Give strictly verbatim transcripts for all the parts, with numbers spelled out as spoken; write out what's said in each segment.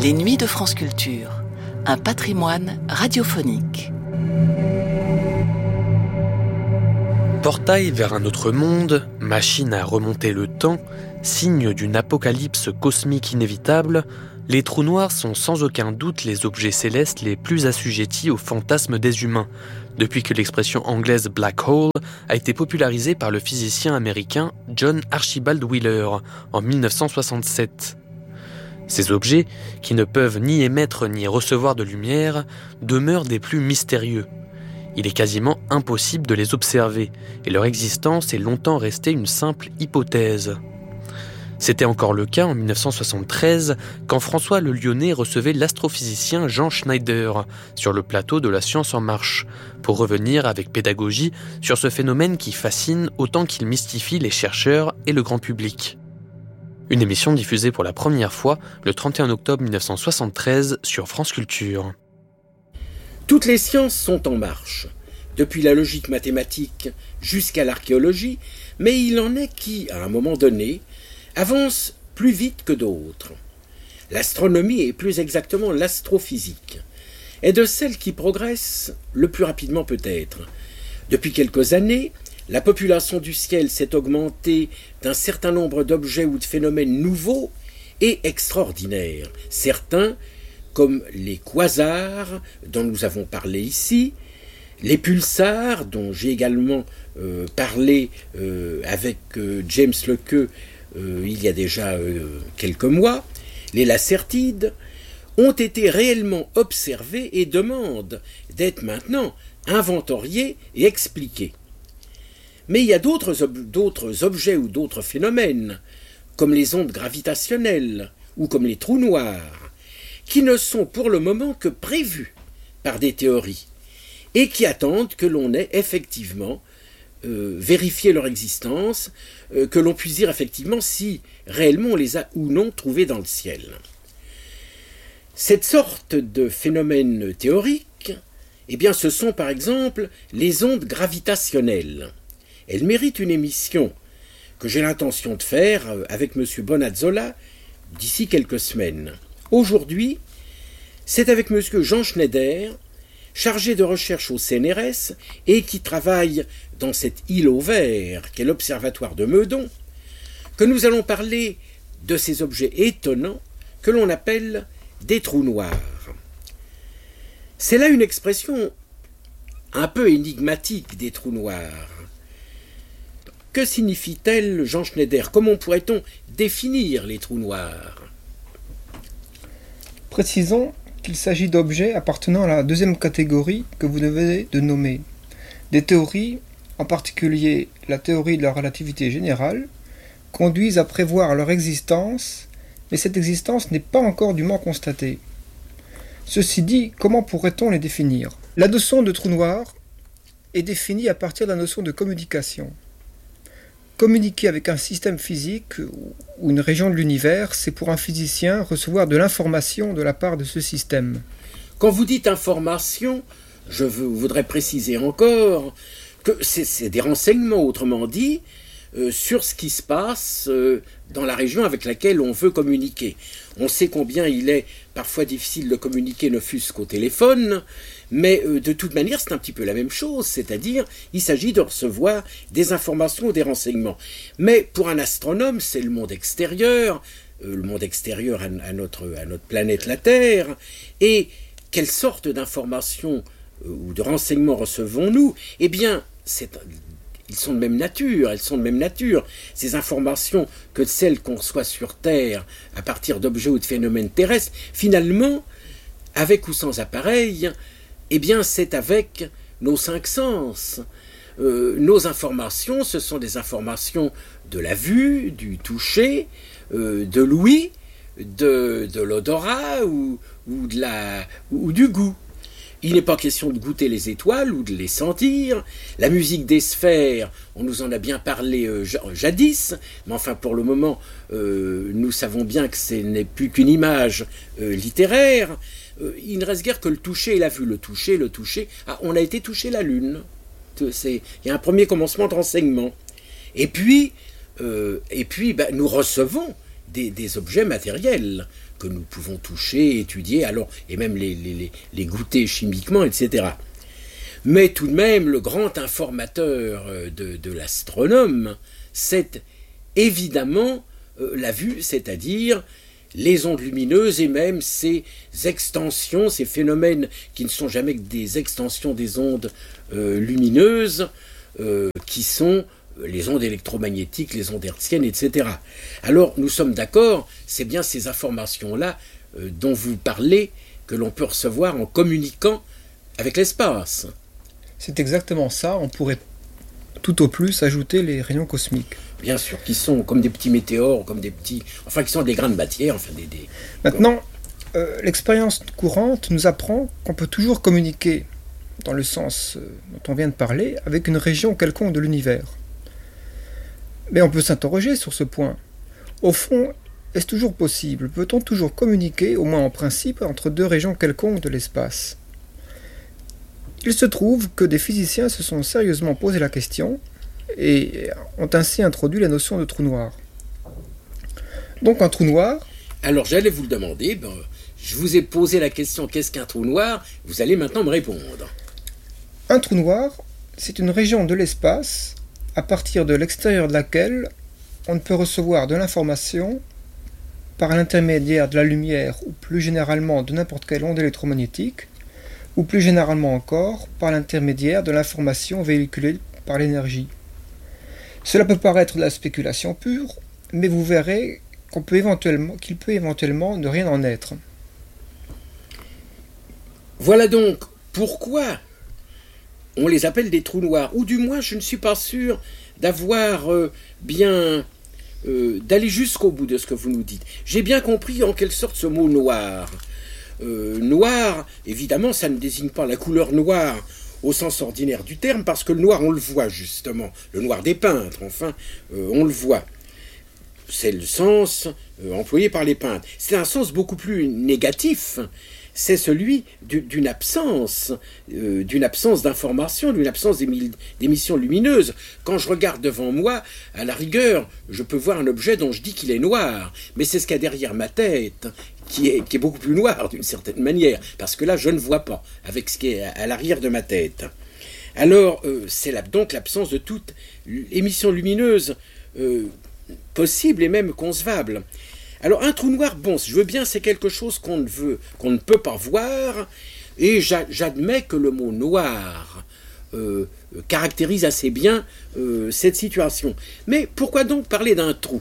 Les Nuits de France Culture, un patrimoine radiophonique. Portail vers un autre monde, machine à remonter le temps, signe d'une apocalypse cosmique inévitable, les trous noirs sont sans aucun doute les objets célestes les plus assujettis aux fantasmes des humains, depuis que l'expression anglaise « black hole » a été popularisée par le physicien américain John Archibald Wheeler en mille neuf cent soixante-sept. Ces objets, qui ne peuvent ni émettre ni recevoir de lumière, demeurent des plus mystérieux. Il est quasiment impossible de les observer, et leur existence est longtemps restée une simple hypothèse. C'était encore le cas en mille neuf cent soixante-treize, quand François Le Lyonnais recevait l'astrophysicien Jean Schneider sur le plateau de La Science en Marche, pour revenir avec pédagogie sur ce phénomène qui fascine autant qu'il mystifie les chercheurs et le grand public. Une émission diffusée pour la première fois le trente et un octobre mille neuf cent soixante-treize sur France Culture. Toutes les sciences sont en marche, depuis la logique mathématique jusqu'à l'archéologie, mais il en est qui, à un moment donné, avancent plus vite que d'autres. L'astronomie, et plus exactement l'astrophysique, est de celles qui progressent le plus rapidement peut-être. Depuis quelques années, la population du ciel s'est augmentée d'un certain nombre d'objets ou de phénomènes nouveaux et extraordinaires. Certains, comme les quasars, dont nous avons parlé ici, les pulsars, dont j'ai également euh, parlé euh, avec euh, James Lequeux euh, il y a déjà euh, quelques mois, les lacertides, ont été réellement observés et demandent d'être maintenant inventoriés et expliqués. Mais il y a d'autres, ob- d'autres objets ou d'autres phénomènes, comme les ondes gravitationnelles ou comme les trous noirs, qui ne sont pour le moment que prévus par des théories et qui attendent que l'on ait effectivement euh, vérifié leur existence, euh, que l'on puisse dire effectivement si réellement on les a ou non trouvés dans le ciel. Cette sorte de phénomène théorique, eh bien, ce sont par exemple les ondes gravitationnelles. Elles méritent une émission que j'ai l'intention de faire avec M. Bonazzola d'ici quelques semaines. Aujourd'hui, c'est avec M. Jean Schneider, chargé de recherche au C N R S et qui travaille dans cette îlot vert qu'est l'Observatoire de Meudon, que nous allons parler de ces objets étonnants que l'on appelle des trous noirs. C'est là une expression un peu énigmatique des trous noirs. Que signifie-t-elle, Jean Schneider? Comment pourrait-on définir les trous noirs? Précisons qu'il s'agit d'objets appartenant à la deuxième catégorie que vous devez de nommer. Des théories, en particulier la théorie de la relativité générale, conduisent à prévoir leur existence, mais cette existence n'est pas encore dûment constatée. Ceci dit, comment pourrait-on les définir? La notion de trou noir est définie à partir de la notion de communication. Communiquer avec un système physique ou une région de l'univers, c'est pour un physicien recevoir de l'information de la part de ce système. Quand vous dites information, je veux, voudrais préciser encore que c'est, c'est des renseignements, autrement dit, euh, sur ce qui se passe euh, dans la région avec laquelle on veut communiquer. On sait combien il est parfois difficile de communiquer, ne fût-ce qu'au téléphone, mais euh, de toute manière, c'est un petit peu la même chose, c'est-à-dire il s'agit de recevoir des informations ou des renseignements. Mais pour un astronome, c'est le monde extérieur, euh, le monde extérieur à, à, notre, à notre planète la Terre, et quelle sorte d'informations euh, ou de renseignements recevons-nous? Eh bien, c'est... Ils sont de même nature, elles sont de même nature. Ces informations que celles qu'on reçoit sur Terre à partir d'objets ou de phénomènes terrestres, finalement, avec ou sans appareil, eh bien c'est avec nos cinq sens. Euh, nos informations, ce sont des informations de la vue, du toucher, euh, de l'ouïe, de, de l'odorat ou, ou, de la, ou du goût. Il n'est pas question de goûter les étoiles ou de les sentir. La musique des sphères, on nous en a bien parlé euh, jadis, mais enfin pour le moment, euh, nous savons bien que ce n'est plus qu'une image euh, littéraire. Euh, il ne reste guère que le toucher et la vue. Le toucher, le toucher. Ah, on a été toucher la Lune. C'est, il y a un premier commencement de renseignement. Et puis, euh, et puis bah, nous recevons des, des objets matériels que nous pouvons toucher, étudier, alors, et même les, les, les goûter chimiquement, et cetera. Mais tout de même, le grand informateur de, de l'astronome, c'est évidemment euh, la vue, c'est-à-dire les ondes lumineuses et même ces extensions, ces phénomènes qui ne sont jamais que des extensions des ondes euh, lumineuses, euh, qui sont les ondes électromagnétiques, les ondes hertziennes, et cetera. Alors, nous sommes d'accord, c'est bien ces informations-là euh, dont vous parlez que l'on peut recevoir en communiquant avec l'espace. C'est exactement ça, on pourrait tout au plus ajouter les rayons cosmiques. Bien sûr, qui sont comme des petits météores, comme des petits... Enfin, qui sont des grains de matière, enfin des... des... Maintenant, euh, l'expérience courante nous apprend qu'on peut toujours communiquer, dans le sens euh, dont on vient de parler, avec une région quelconque de l'univers. Mais on peut s'interroger sur ce point. Au fond, est-ce toujours possible? Peut-on toujours communiquer, au moins en principe, entre deux régions quelconques de l'espace? Il se trouve que des physiciens se sont sérieusement posé la question et ont ainsi introduit la notion de trou noir. Donc un trou noir... Alors j'allais vous le demander, ben, je vous ai posé la question qu'est-ce qu'un trou noir? Vous allez maintenant me répondre. Un trou noir, c'est une région de l'espace à partir de l'extérieur de laquelle on ne peut recevoir de l'information par l'intermédiaire de la lumière ou plus généralement de n'importe quelle onde électromagnétique, ou plus généralement encore par l'intermédiaire de l'information véhiculée par l'énergie. Cela peut paraître de la spéculation pure, mais vous verrez qu'on peut éventuellement, qu'il peut éventuellement ne rien en être. Voilà donc pourquoi on les appelle des trous noirs, ou du moins je ne suis pas sûr d'avoir euh, bien... Euh, d'aller jusqu'au bout de ce que vous nous dites. J'ai bien compris en quelle sorte ce mot noir. Euh, noir, évidemment, ça ne désigne pas la couleur noire au sens ordinaire du terme, parce que le noir, on le voit justement. Le noir des peintres, enfin, euh, on le voit. C'est le sens euh, employé par les peintres. C'est un sens beaucoup plus négatif. C'est celui du, d'une absence, euh, d'une absence d'information, d'une absence d'émi- d'émission lumineuse. Quand je regarde devant moi, à la rigueur, je peux voir un objet dont je dis qu'il est noir, mais c'est ce qu'il y a derrière ma tête, qui est, qui est beaucoup plus noir d'une certaine manière, parce que là, je ne vois pas, avec ce qui est à, à l'arrière de ma tête. Alors, euh, c'est là, donc l'absence de toute émission lumineuse euh, possible et même concevable. Alors un trou noir, bon, je veux bien, c'est quelque chose qu'on ne veut, qu'on ne peut pas voir, et j'admets que le mot noir euh, caractérise assez bien euh, cette situation. Mais pourquoi donc parler d'un trou?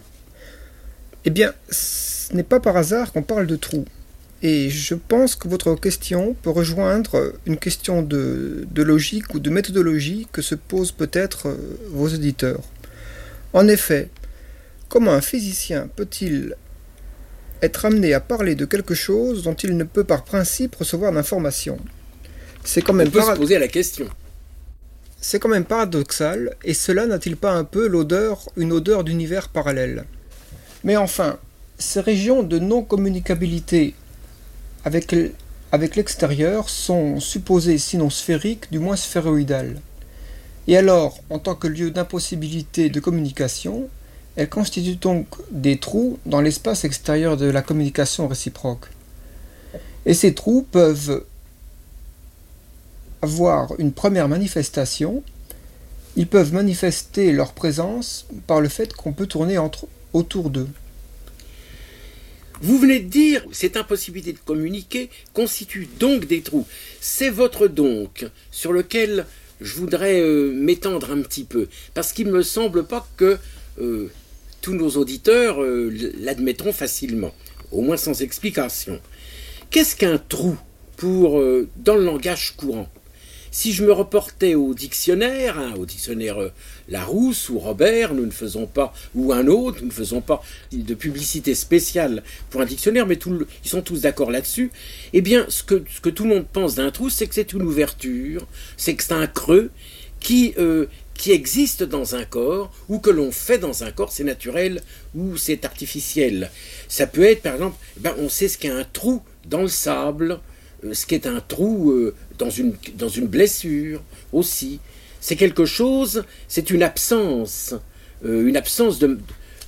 Eh bien, ce n'est pas par hasard qu'on parle de trou. Et je pense que votre question peut rejoindre une question de, de logique ou de méthodologie que se posent peut-être vos auditeurs. En effet, comment un physicien peut-il être amené à parler de quelque chose dont il ne peut par principe recevoir d'informations? C'est quand même On peut para- se poser la question. C'est quand même paradoxal, et cela n'a-t-il pas un peu l'odeur, une odeur d'univers parallèle? Mais enfin, ces régions de non-communicabilité avec, l- avec l'extérieur sont supposées sinon sphériques, du moins sphéroïdales. Et alors, en tant que lieu d'impossibilité de communication, elles constituent donc des trous dans l'espace extérieur de la communication réciproque. Et ces trous peuvent avoir une première manifestation. Ils peuvent manifester leur présence par le fait qu'on peut tourner entre, autour d'eux. Vous venez de dire, cette impossibilité de communiquer constitue donc des trous. C'est votre donc sur lequel je voudrais euh, m'étendre un petit peu, parce qu'il ne me semble pas que euh, tous nos auditeurs euh, l'admettront facilement, au moins sans explication. Qu'est-ce qu'un trou pour, euh, dans le langage courant? Si je me reportais au dictionnaire, hein, au dictionnaire euh, Larousse ou Robert, nous ne faisons pas, ou un autre, nous ne faisons pas de publicité spéciale pour un dictionnaire, mais tout le, ils sont tous d'accord là-dessus, eh bien, ce que, ce que tout le monde pense d'un trou, c'est que c'est une ouverture, c'est que c'est un creux qui, euh, qui existe dans un corps, ou que l'on fait dans un corps, c'est naturel, ou c'est artificiel. Ça peut être, par exemple, ben, on sait ce qu'est un trou dans le sable, euh, ce qu'est un trou euh, dans une, dans une blessure aussi. C'est quelque chose, c'est une absence, euh, une absence de,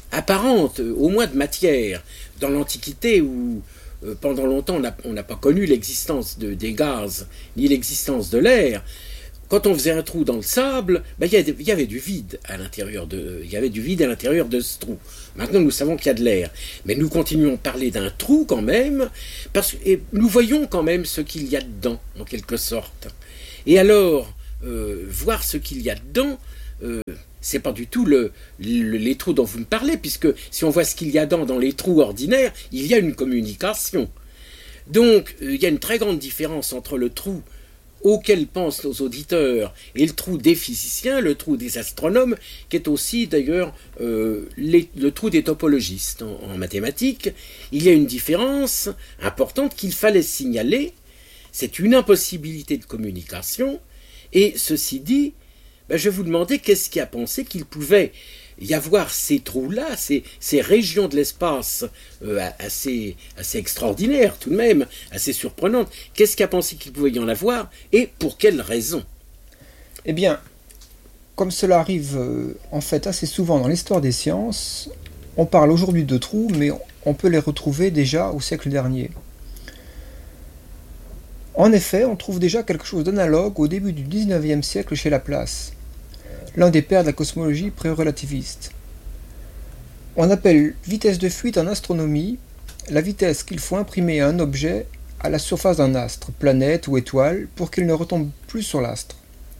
apparente, au moins de matière. Dans l'Antiquité, où euh, pendant longtemps on n'a pas connu l'existence de, des gaz, ni l'existence de l'air, quand on faisait un trou dans le sable, ben, il, y avait, il y avait du vide à l'intérieur de, il y avait du vide à l'intérieur de ce trou. Maintenant, nous savons qu'il y a de l'air, mais nous continuons à parler d'un trou quand même, parce que et nous voyons quand même ce qu'il y a dedans, en quelque sorte. Et alors, euh, voir ce qu'il y a dedans, euh, c'est pas du tout le, le, les trous dont vous me parlez, puisque si on voit ce qu'il y a dedans dans les trous ordinaires, il y a une communication. Donc, euh, il y a une très grande différence entre le trou auquel pensent nos auditeurs et le trou des physiciens, le trou des astronomes, qui est aussi d'ailleurs euh, les, le trou des topologistes en, en mathématiques. Il y a une différence importante qu'il fallait signaler, c'est une impossibilité de communication, et ceci dit, ben je vais vous demander qu'est-ce qui a pensé qu'il pouvait y avoir ces trous-là, ces, ces régions de l'espace euh, assez, assez extraordinaires tout de même, assez surprenantes. Qu'est-ce qui a pensé qu'il pouvait y en avoir et pour quelles raisons? Eh bien, comme cela arrive euh, en fait assez souvent dans l'histoire des sciences, on parle aujourd'hui de trous, mais on peut les retrouver déjà au siècle dernier. En effet, on trouve déjà quelque chose d'analogue au début du dix-neuvième siècle chez Laplace, l'un des pères de la cosmologie pré-relativiste. On appelle vitesse de fuite en astronomie la vitesse qu'il faut imprimer à un objet à la surface d'un astre, planète ou étoile, pour qu'il ne retombe plus sur l'astre.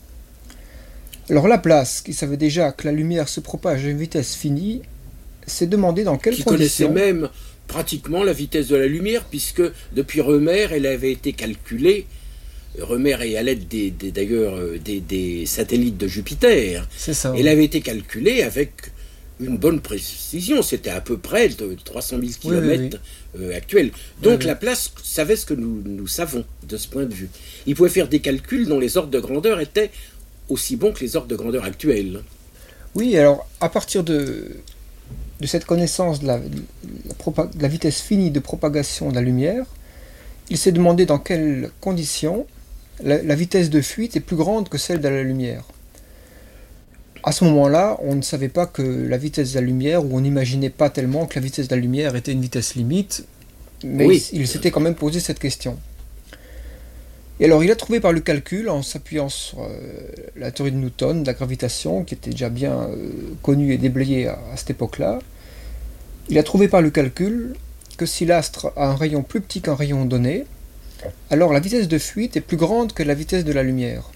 Alors Laplace, qui savait déjà que la lumière se propage à une vitesse finie, s'est demandé dans quelles qui conditions... connaissait même pratiquement la vitesse de la lumière, puisque depuis Rømer, elle avait été calculée. Rømer est à l'aide des, des, d'ailleurs des, des satellites de Jupiter. C'est ça. Elle avait été calculée avec une bonne précision. C'était à peu près de trois cent mille kilomètres oui, oui, oui. euh, actuels. Donc oui, Laplace oui. savait ce que nous, nous savons de ce point de vue. Il pouvait faire des calculs dont les ordres de grandeur étaient aussi bons que les ordres de grandeur actuels. Oui, alors à partir de, de cette connaissance de la, de la, de la vitesse finie de propagation de la lumière, il s'est demandé dans quelles conditions la, la vitesse de fuite est plus grande que celle de la lumière. À ce moment-là, on ne savait pas que la vitesse de la lumière, ou on n'imaginait pas tellement que la vitesse de la lumière était une vitesse limite, mais oui. il, il s'était quand même posé cette question. Et alors il a trouvé par le calcul, en s'appuyant sur euh, la théorie de Newton, de la gravitation, qui était déjà bien euh, connue et déblayée à, à cette époque-là, il a trouvé par le calcul que si l'astre a un rayon plus petit qu'un rayon donné, alors la vitesse de fuite est plus grande que la vitesse de la lumière.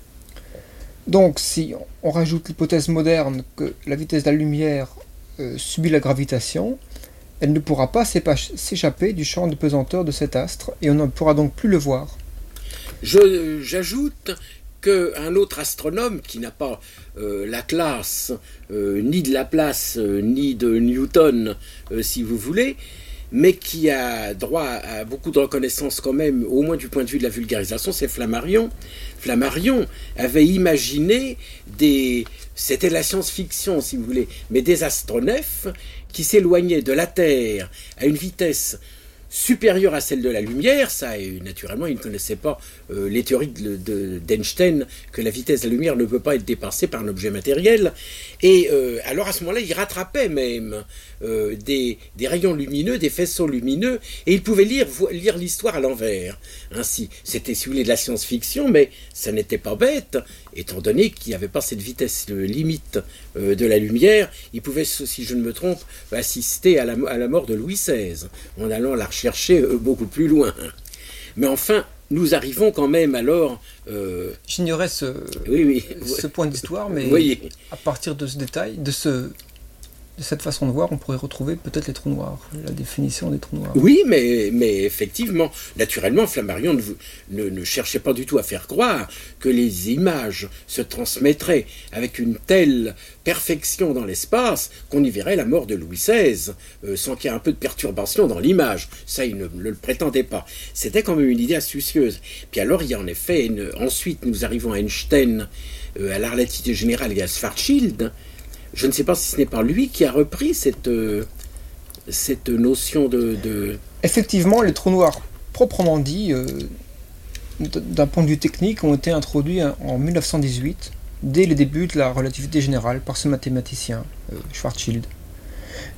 Donc si on rajoute l'hypothèse moderne que la vitesse de la lumière euh, subit la gravitation, elle ne pourra pas s'échapper du champ de pesanteur de cet astre et on ne pourra donc plus le voir. Je, j'ajoute qu'un autre astronome qui n'a pas euh, la classe euh, ni de Laplace euh, ni de Newton, euh, si vous voulez, mais qui a droit à beaucoup de reconnaissance quand même, au moins du point de vue de la vulgarisation, c'est Flammarion. Flammarion avait imaginé des... C'était la science-fiction, si vous voulez, mais des astronefs qui s'éloignaient de la Terre à une vitesse supérieure à celle de la lumière. Ça, et naturellement, il ne connaissait pas euh, les théories de, de, d'Einstein, que la vitesse de la lumière ne peut pas être dépassée par un objet matériel. Et euh, alors, à ce moment-là, il rattrapait même euh, des, des rayons lumineux, des faisceaux lumineux, et il pouvait lire, lire l'histoire à l'envers. Ainsi, c'était, si vous voulez, de la science-fiction, mais ça n'était pas bête, étant donné qu'il n'y avait pas cette vitesse euh, limite euh, de la lumière. Il pouvait, si je ne me trompe, assister à la, à la mort de Louis seize, en allant la chercher euh, beaucoup plus loin. Mais enfin, nous arrivons quand même alors... Euh... J'ignorais ce, oui, oui. ce point d'histoire, mais oui. à partir de ce détail, de, ce, de cette façon de voir, on pourrait retrouver peut-être les trous noirs, la définition des trous noirs. Oui, mais, mais effectivement, naturellement, Flammarion ne, ne, ne cherchait pas du tout à faire croire que les images se transmettraient avec une telle perfection dans l'espace qu'on y verrait la mort de Louis seize, euh, sans qu'il y ait un peu de perturbation dans l'image. Ça, il ne, ne le prétendait pas. C'était quand même une idée astucieuse. Puis alors, il y a en effet, une... ensuite, nous arrivons à Einstein, euh, à la relativité générale et à Schwarzschild. Je ne sais pas si ce n'est pas lui qui a repris cette, euh, cette notion de, de... Effectivement, les trous noirs, proprement dit, euh, d'un point de vue technique, ont été introduits en mille neuf cent dix-huit, dès le début de la relativité générale, par ce mathématicien, euh, Schwarzschild.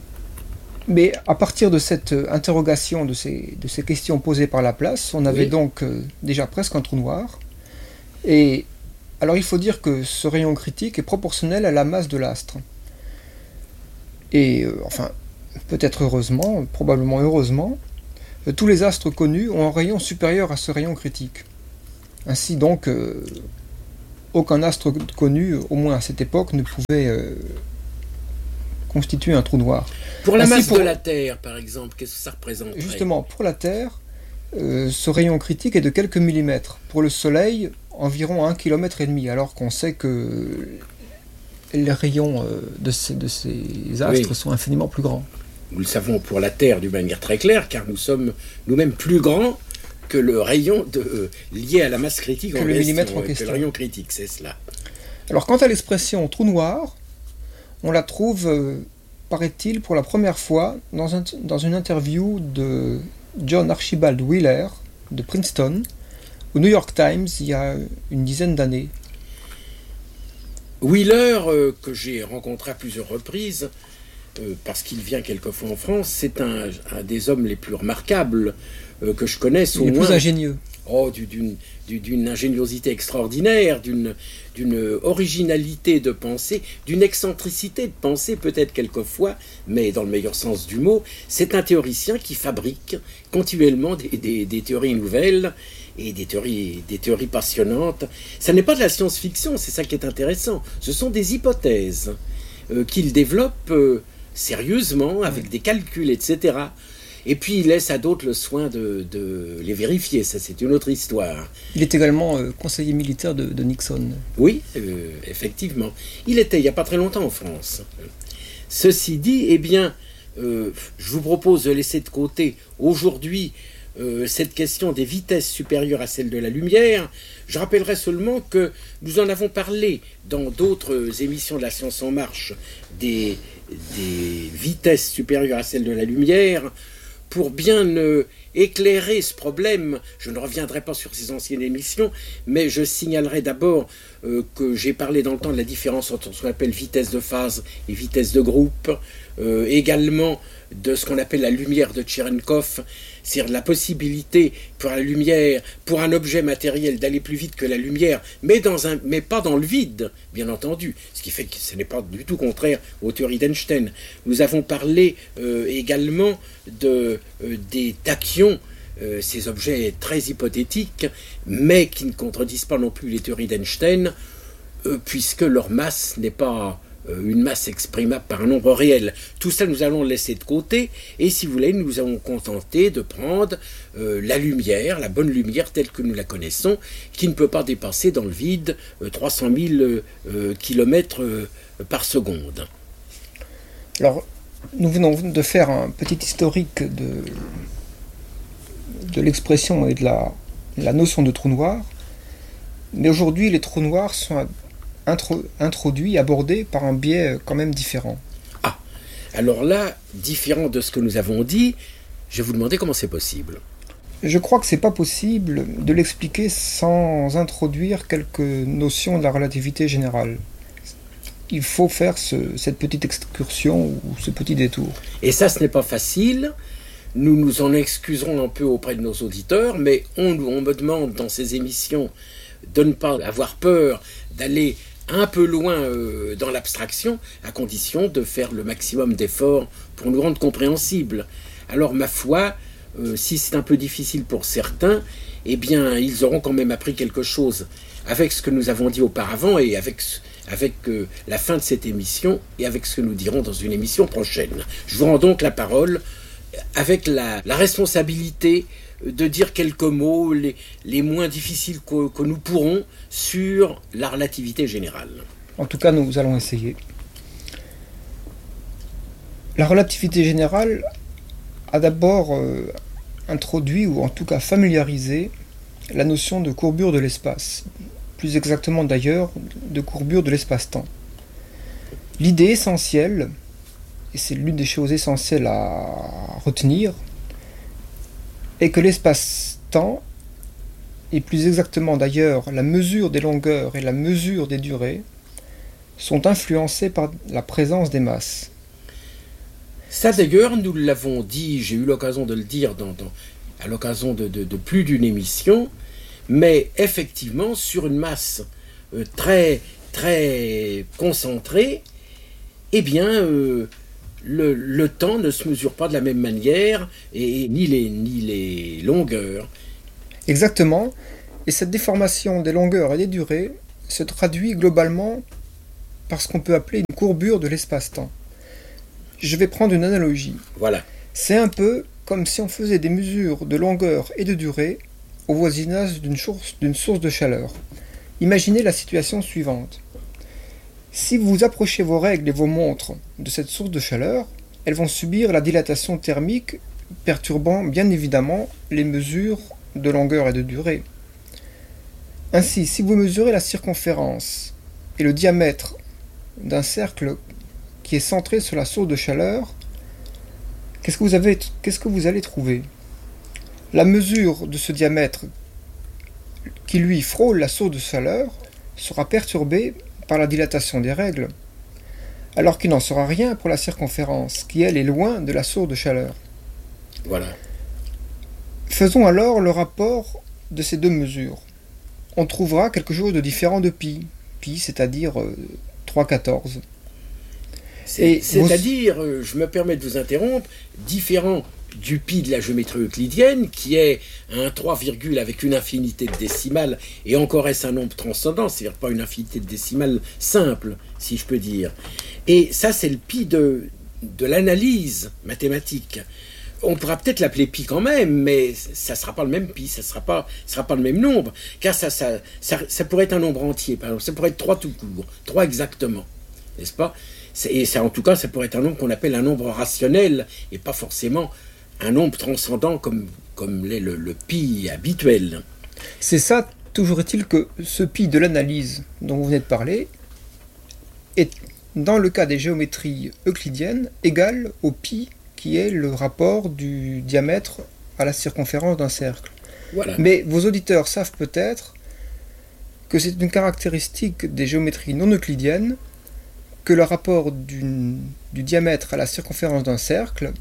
Mais à partir de cette interrogation, de ces, de ces questions posées par Laplace, on avait oui. donc euh, déjà presque un trou noir. Et alors il faut dire que ce rayon critique est proportionnel à la masse de l'astre. Et euh, enfin, peut-être heureusement, probablement heureusement, euh, tous les astres connus ont un rayon supérieur à ce rayon critique. Ainsi donc, euh, aucun astre connu, au moins à cette époque, ne pouvait euh, constituer un trou noir. Pour la Ainsi, masse pour... de la Terre, par exemple, qu'est-ce que ça représente? Justement, pour la Terre, euh, ce rayon critique est de quelques millimètres. Pour le Soleil, environ un kilomètre et demi, alors qu'on sait que les rayons euh, de, ces, de ces astres oui. sont infiniment plus grands. Nous le savons pour la Terre d'une manière très claire, car nous sommes nous-mêmes plus grands que le rayon de, euh, lié à la masse critique que en le question, millimètre en que question. le rayon critique, c'est cela. Alors quant à l'expression trou noir, on la trouve, euh, paraît-il, pour la première fois dans, un, dans une interview de John Archibald Wheeler de Princeton au New York Times il y a une dizaine d'années. Wheeler, euh, que j'ai rencontré à plusieurs reprises, euh, parce qu'il vient quelquefois en France, c'est un, un des hommes les plus remarquables euh, que je connaisse. Il est plus ingénieux. Oh, d'une, d'une ingéniosité extraordinaire, d'une, d'une originalité de pensée, d'une excentricité de pensée peut-être quelquefois, mais dans le meilleur sens du mot. C'est un théoricien qui fabrique continuellement des, des, des théories nouvelles et des théories, des théories passionnantes. Ça n'est pas de la science-fiction, c'est ça qui est intéressant. Ce sont des hypothèses euh, qu'il développe euh, sérieusement, avec des calculs, et cetera. Et puis il laisse à d'autres le soin de, de les vérifier, ça c'est une autre histoire. Il est également euh, conseiller militaire de, de Nixon. Oui, euh, effectivement. Il était il n'y a pas très longtemps en France. Ceci dit, eh bien, euh, je vous propose de laisser de côté aujourd'hui euh, cette question des vitesses supérieures à celles de la lumière. Je rappellerai seulement que nous en avons parlé dans d'autres émissions de La Science en Marche, des, des vitesses supérieures à celles de la lumière. Pour bien euh, éclairer ce problème, je ne reviendrai pas sur ces anciennes émissions, mais je signalerai d'abord euh, que j'ai parlé dans le temps de la différence entre ce qu'on appelle vitesse de phase et vitesse de groupe, euh, également de ce qu'on appelle la lumière de Cherenkov, c'est-à-dire la possibilité pour la lumière, pour un objet matériel d'aller plus vite que la lumière, mais, dans un, mais pas dans le vide, bien entendu, ce qui fait que ce n'est pas du tout contraire aux théories d'Einstein. Nous avons parlé euh, également de, euh, des tachyons, euh, ces objets très hypothétiques, mais qui ne contredisent pas non plus les théories d'Einstein, euh, puisque leur masse n'est pas une masse exprimable par un nombre réel. Tout ça, nous allons le laisser de côté, et si vous voulez, nous allons contenter de prendre euh, la lumière, la bonne lumière telle que nous la connaissons, qui ne peut pas dépasser dans le vide euh, trois cent mille euh, kilomètres euh, par seconde. Alors, nous venons de faire un petit historique de, de l'expression et de la, la notion de trou noir, mais aujourd'hui, les trous noirs sont Intro, introduit, abordé par un biais quand même différent. Ah, alors là, différent de ce que nous avons dit, je vais vous demander comment c'est possible. Je crois que c'est pas possible de l'expliquer sans introduire quelques notions de la relativité générale. Il faut faire ce, cette petite excursion ou ce petit détour. Et ça, ce n'est pas facile. Nous nous en excuserons un peu auprès de nos auditeurs, mais on, on me demande dans ces émissions de ne pas avoir peur d'aller un peu loin euh, dans l'abstraction, à condition de faire le maximum d'efforts pour nous rendre compréhensibles. Alors, ma foi, euh, si c'est un peu difficile pour certains, eh bien, ils auront quand même appris quelque chose avec ce que nous avons dit auparavant et avec, avec euh, la fin de cette émission et avec ce que nous dirons dans une émission prochaine. Je vous rends donc la parole avec la, la responsabilité de dire quelques mots, les, les moins difficiles que, que nous pourrons, sur la relativité générale. En tout cas, nous allons essayer. La relativité générale a d'abord euh, introduit, ou en tout cas familiarisé, la notion de courbure de l'espace, plus exactement d'ailleurs de courbure de l'espace-temps. L'idée essentielle, et c'est l'une des choses essentielles à retenir, et que l'espace-temps, et plus exactement d'ailleurs la mesure des longueurs et la mesure des durées, sont influencés par la présence des masses. Ça d'ailleurs, nous l'avons dit, j'ai eu l'occasion de le dire dans, dans, à l'occasion de, de, de plus d'une émission, mais effectivement, sur une masse euh, très, très concentrée, eh bien, euh, le, le temps ne se mesure pas de la même manière, et, et ni, les, ni les longueurs. Exactement, et cette déformation des longueurs et des durées se traduit globalement par ce qu'on peut appeler une courbure de l'espace-temps. Je vais prendre une analogie. Voilà. C'est un peu comme si on faisait des mesures de longueur et de durée au voisinage d'une source, d'une source de chaleur. Imaginez la situation suivante. Si vous approchez vos règles et vos montres de cette source de chaleur, elles vont subir la dilatation thermique, perturbant bien évidemment les mesures de longueur et de durée. Ainsi, si vous mesurez la circonférence et le diamètre d'un cercle qui est centré sur la source de chaleur, qu'est-ce que vous avez, qu'est-ce que vous allez trouver? La mesure de ce diamètre qui lui frôle la source de chaleur sera perturbée par la dilatation des règles, alors qu'il n'en sera rien pour la circonférence, qui elle est loin de la source de chaleur. Voilà. Faisons alors le rapport de ces deux mesures. On trouvera quelque chose de différent de pi, pi c'est-à-dire euh, trois virgule quatorze. C'est, c'est-à-dire, vous... je me permets de vous interrompre, différent du pi de la géométrie euclidienne, qui est un trois virgule avec une infinité de décimales, et encore est-ce un nombre transcendant, c'est-à-dire pas une infinité de décimales simple, si je peux dire. Et ça, c'est le pi de, de l'analyse mathématique. On pourra peut-être l'appeler pi quand même, mais ça ne sera pas le même pi, ça ne sera pas, sera pas le même nombre, car ça, ça, ça, ça pourrait être un nombre entier, par exemple, ça pourrait être trois tout court, trois exactement, n'est-ce pas? Et ça, en tout cas, ça pourrait être un nombre qu'on appelle un nombre rationnel, et pas forcément un nombre transcendant comme, comme l'est le, le pi habituel. C'est ça, toujours est-il que ce pi de l'analyse dont vous venez de parler est, dans le cas des géométries euclidiennes, égal au pi qui est le rapport du diamètre à la circonférence d'un cercle. Voilà. Mais vos auditeurs savent peut-être que c'est une caractéristique des géométries non euclidiennes que le rapport du, du diamètre à la circonférence d'un cercle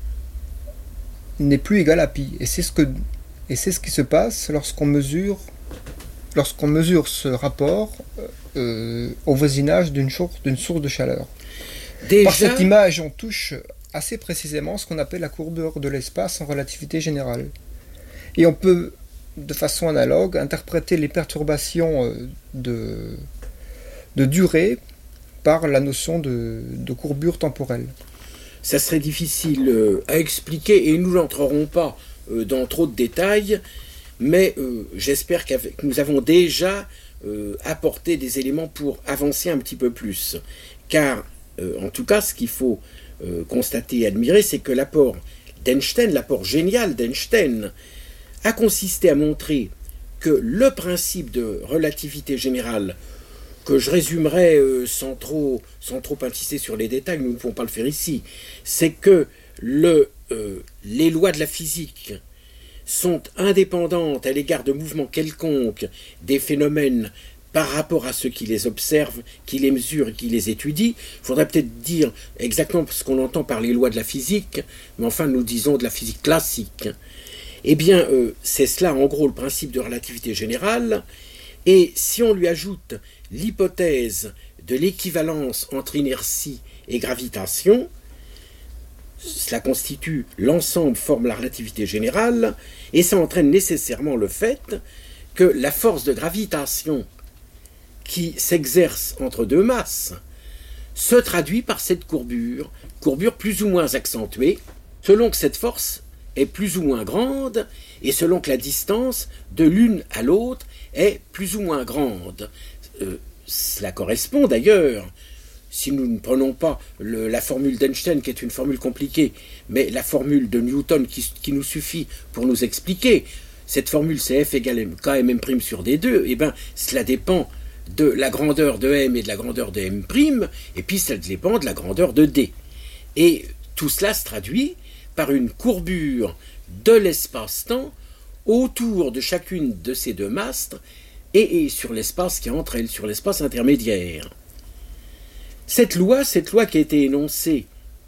n'est plus égal à pi. Et c'est ce, que, et c'est ce qui se passe lorsqu'on mesure, lorsqu'on mesure ce rapport euh, au voisinage d'une source, d'une source de chaleur. Déjà... Par cette image, on touche assez précisément ce qu'on appelle la courbure de l'espace en relativité générale. Et on peut, de façon analogue, interpréter les perturbations de, de durée par la notion de, de courbure temporelle. Ça serait difficile euh, à expliquer et nous n'entrerons pas euh, dans trop de détails, mais euh, j'espère que nous avons déjà euh, apporté des éléments pour avancer un petit peu plus. Car, euh, en tout cas, ce qu'il faut euh, constater et admirer, c'est que l'apport d'Einstein, l'apport génial d'Einstein, a consisté à montrer que le principe de relativité générale, que je résumerai euh, sans, trop, sans trop insister sur les détails, nous ne pouvons pas le faire ici, c'est que le, euh, les lois de la physique sont indépendantes à l'égard de mouvements quelconques des phénomènes par rapport à ceux qui les observent, qui les mesurent et qui les étudient. Il faudrait peut-être dire exactement ce qu'on entend par les lois de la physique, mais enfin nous disons de la physique classique. Eh bien, euh, c'est cela en gros le principe de relativité générale, et si on lui ajoute l'hypothèse de l'équivalence entre inertie et gravitation, cela constitue l'ensemble forme la relativité générale, et ça entraîne nécessairement le fait que la force de gravitation qui s'exerce entre deux masses se traduit par cette courbure, courbure plus ou moins accentuée, selon que cette force est plus ou moins grande, et selon que la distance de l'une à l'autre est plus ou moins grande. Euh, cela correspond d'ailleurs, si nous ne prenons pas le, la formule d'Einstein, qui est une formule compliquée, mais la formule de Newton qui, qui nous suffit pour nous expliquer, cette formule c'est F égale K M M' sur D deux, et bien cela dépend de la grandeur de M et de la grandeur de M', et puis cela dépend de la grandeur de D. Et tout cela se traduit par une courbure de l'espace-temps autour de chacune de ces deux masses et, et sur l'espace qui est entre elles, sur l'espace intermédiaire. Cette loi, cette loi qui a été énoncée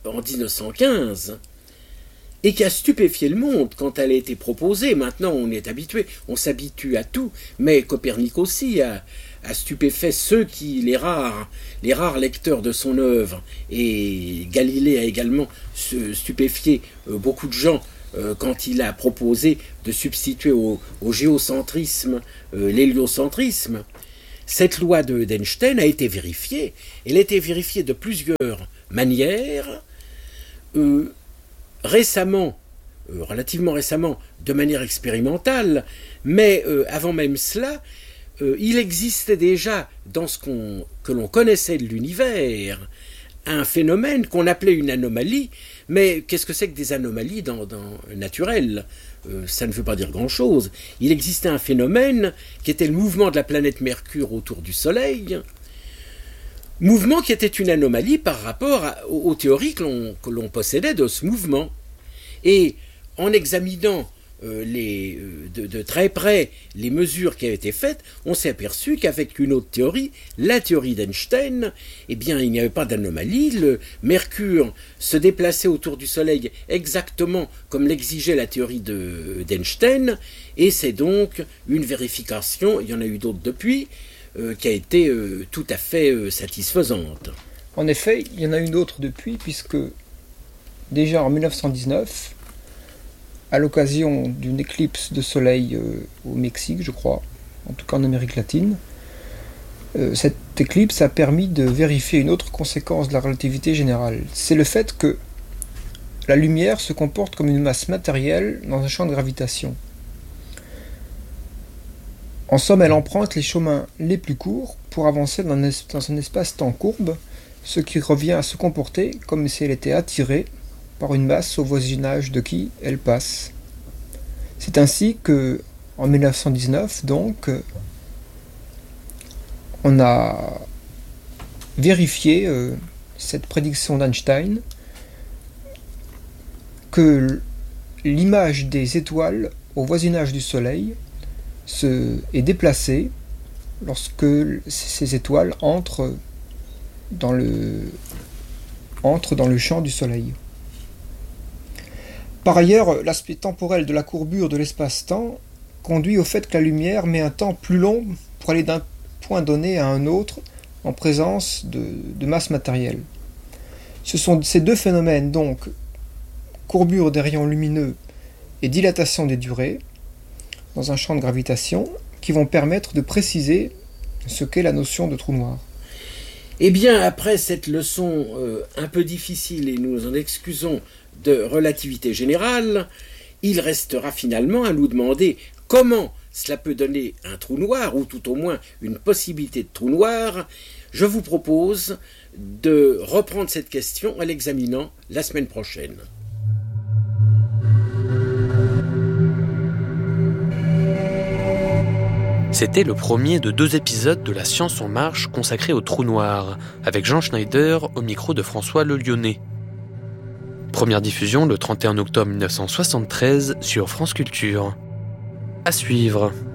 en dix-neuf cent quinze, et qui a stupéfié le monde quand elle a été proposée. Maintenant, on est habitué, on s'habitue à tout, mais Copernic aussi a, a stupéfait ceux qui, les rares, les rares lecteurs de son œuvre, et Galilée a également stupéfié beaucoup de gens euh, quand il a proposé de substituer au, au géocentrisme euh, l'héliocentrisme. Cette loi de d'Einstein a été vérifiée, elle a été vérifiée de plusieurs manières, euh, récemment, euh, relativement récemment, de manière expérimentale, mais euh, avant même cela, euh, il existait déjà dans ce qu'on, que l'on connaissait de l'univers, un phénomène qu'on appelait une anomalie, mais qu'est-ce que c'est que des anomalies dans, dans, naturelles ? euh, Ça ne veut pas dire grand-chose. Il existait un phénomène qui était le mouvement de la planète Mercure autour du Soleil, mouvement qui était une anomalie par rapport à, aux, aux théories que l'on, que l'on possédait de ce mouvement. Et en examinant euh, les, euh, de, de très près les mesures qui avaient été faites, on s'est aperçu qu'avec une autre théorie, la théorie d'Einstein, eh bien, il n'y avait pas d'anomalie. Le Mercure se déplaçait autour du Soleil exactement comme l'exigeait la théorie de, d'Einstein, et c'est donc une vérification, il y en a eu d'autres depuis, Euh, qui a été euh, tout à fait euh, satisfaisante. En effet, il y en a une autre depuis, puisque déjà en dix-neuf cent dix-neuf, à l'occasion d'une éclipse de soleil euh, au Mexique, je crois, en tout cas en Amérique latine, euh, cette éclipse a permis de vérifier une autre conséquence de la relativité générale. C'est le fait que la lumière se comporte comme une masse matérielle dans un champ de gravitation. En somme, elle emprunte les chemins les plus courts pour avancer dans un espace-temps courbe, ce qui revient à se comporter comme si elle était attirée par une masse au voisinage de qui elle passe. C'est ainsi que, en dix-neuf cent dix-neuf, donc, on a vérifié euh, cette prédiction d'Einstein, que l'image des étoiles au voisinage du Soleil se, est déplacée lorsque ces étoiles entrent dans le, entrent dans le champ du Soleil. Par ailleurs, l'aspect temporel de la courbure de l'espace-temps conduit au fait que la lumière met un temps plus long pour aller d'un point donné à un autre en présence de, de masse matérielle. Ce sont ces deux phénomènes, donc courbure des rayons lumineux et dilatation des durées, dans un champ de gravitation, qui vont permettre de préciser ce qu'est la notion de trou noir. Eh bien, après cette leçon euh, un peu difficile, et nous en excusons, de relativité générale, il restera finalement à nous demander comment cela peut donner un trou noir, ou tout au moins une possibilité de trou noir. Je vous propose de reprendre cette question en l'examinant la semaine prochaine. C'était le premier de deux épisodes de La Science en marche consacré au trou noir, avec Jean Schneider au micro de François Le Lyonnais. Première diffusion le trente et un octobre mille neuf cent soixante-treize sur France Culture. À suivre.